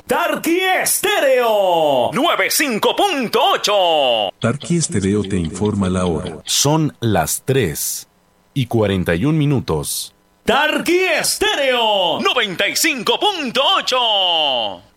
Tarqui Estéreo 95.8. Tarqui Estéreo te informa la hora. Son las 3:41. Tarqui Estéreo 95.8.